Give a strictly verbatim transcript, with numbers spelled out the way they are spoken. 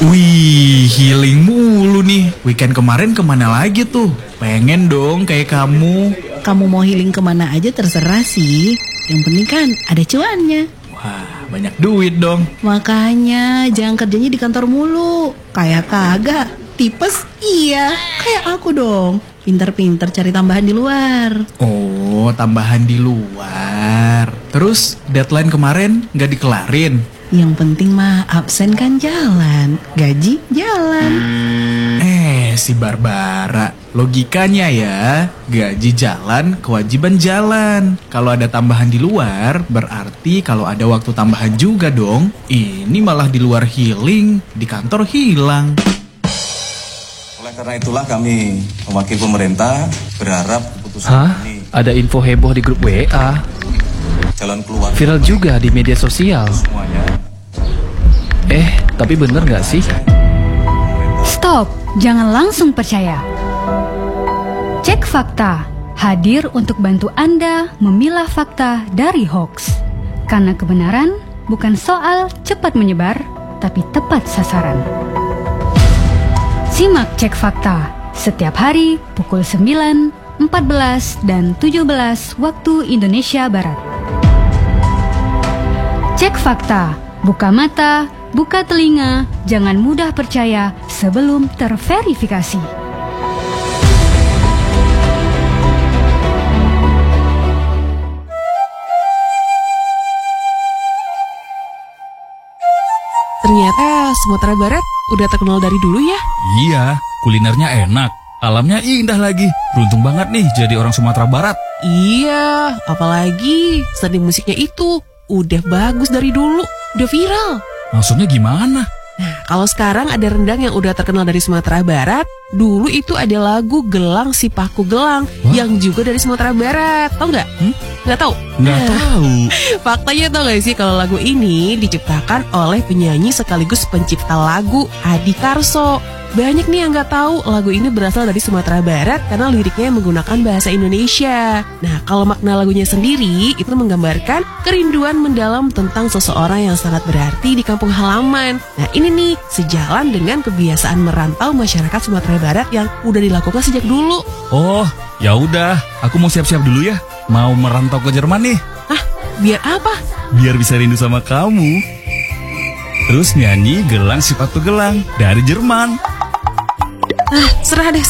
Wih, healing mulu nih. Weekend kemarin kemana lagi tuh? Pengen dong kayak kamu. Kamu mau healing kemana aja terserah sih. Yang penting kan ada cuannya. Wah, banyak duit dong. Makanya jangan kerjanya di kantor mulu. Kayak kagak. Tipes iya. Kayak aku dong. Pinter-pinter cari tambahan di luar. Oh, tambahan di luar. Terus deadline kemarin nggak dikelarin? Yang penting mah absen kan jalan, gaji jalan. Eh, si Barbara, logikanya ya, gaji jalan, kewajiban jalan. Kalau ada tambahan di luar, berarti kalau ada waktu tambahan juga dong. Ini malah di luar healing, di kantor hilang. Oleh karena itulah kami, mewakili pemerintah, berharap keputusan Hah? ini Ada info heboh di grup W A. jalan keluar Viral juga di media sosial. semuanya. Eh, tapi bener gak sih? Stop, jangan langsung percaya. Cek Fakta, hadir untuk bantu Anda memilah fakta dari hoax. Karena kebenaran bukan soal cepat menyebar, tapi tepat sasaran. Simak Cek Fakta setiap hari pukul sembilan, empat belas, dan tujuh belas waktu Indonesia Barat. Cek Fakta, buka mata, buka telinga, jangan mudah percaya sebelum terverifikasi. Ternyata Sumatera Barat udah terkenal dari dulu ya. Iya, kulinernya enak, alamnya indah lagi. Beruntung banget nih jadi orang Sumatera Barat. Iya, apalagi seni musiknya itu udah bagus dari dulu, udah viral. Maksudnya gimana? Nah, kalau sekarang ada rendang yang udah terkenal dari Sumatera Barat, dulu itu ada lagu Gelang Si Paku Gelang Wah? yang juga dari Sumatera Barat. Tahu nggak? Hmm? Nggak tahu? Nggak tahu. Faktanya tau gak sih kalau lagu ini diciptakan oleh penyanyi sekaligus pencipta lagu Adi Karso. Banyak nih yang gak tahu lagu ini berasal dari Sumatera Barat karena liriknya menggunakan bahasa Indonesia. Nah, kalau makna lagunya sendiri itu menggambarkan kerinduan mendalam tentang seseorang yang sangat berarti di kampung halaman. Nah, ini nih sejalan dengan kebiasaan merantau masyarakat Sumatera Barat yang udah dilakukan sejak dulu. Oh, ya udah, aku mau siap-siap dulu ya. Mau merantau ke Jerman nih. Hah? Biar apa? Biar bisa rindu sama kamu. Terus nyanyi Gelang Si Paku Gelang dari Jerman. Ah, serah deh,